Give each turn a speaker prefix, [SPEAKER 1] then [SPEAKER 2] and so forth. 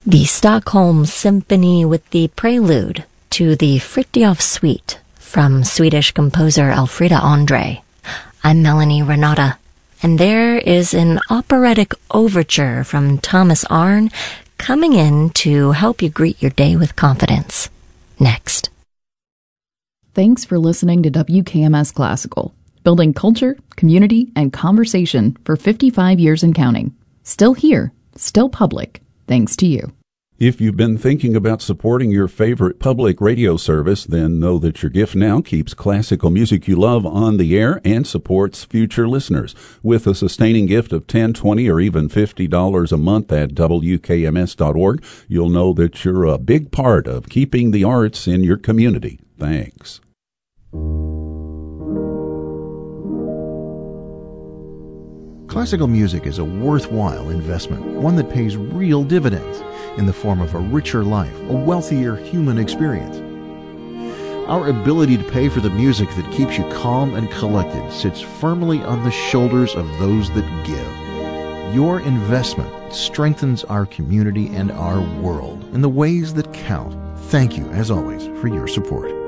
[SPEAKER 1] The Stockholm Symphony with the prelude to the Fritiof Suite from Swedish composer Elfrida Andre. I'm Melanie Renata, and there is an operatic overture from Thomas Arne coming in to help you greet your day with confidence. Next.
[SPEAKER 2] Thanks for listening to WKMS Classical, building culture, community, and conversation for 55 years and counting. Still here, still public, thanks to you.
[SPEAKER 3] If you've been thinking about supporting your favorite public radio service, then know that your gift now keeps classical music you love on the air and supports future listeners. With a sustaining gift of $10, $20, or even $50 a month at WKMS.org, you'll know that you're a big part of keeping the arts in your community. Thanks.
[SPEAKER 4] Classical music is a worthwhile investment, one that pays real dividends in the form of a richer life, a wealthier human experience. Our ability to pay for the music that keeps you calm and collected sits firmly on the shoulders of those that give. Your investment strengthens our community and our world in the ways that count. Thank you, as always, for your support.